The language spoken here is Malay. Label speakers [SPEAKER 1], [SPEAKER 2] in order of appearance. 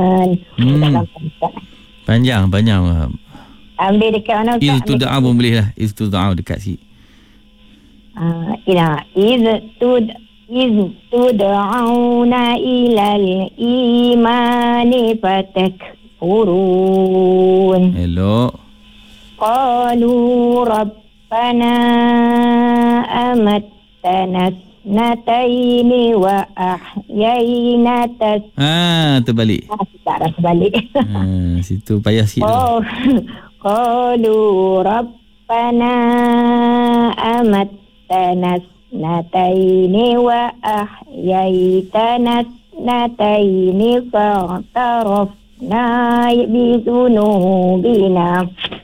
[SPEAKER 1] Hmm. Panjang.
[SPEAKER 2] Ambil dekat mana Ustaz?
[SPEAKER 1] Istud'a pun boleh lah. Istud'a dekat si.
[SPEAKER 2] إذ تدعون إلى الإيمان فتكفرون.
[SPEAKER 1] Elok.
[SPEAKER 2] قالوا ربنا أمتنا اثنتين وأحيينا
[SPEAKER 1] Terbalik.
[SPEAKER 2] Tak dah terbalik.
[SPEAKER 1] Situ payah sikit.
[SPEAKER 2] قالوا ربنا أمتنا اثنتين وأحييتنا اثنتين فاعترفنا بذنوبنا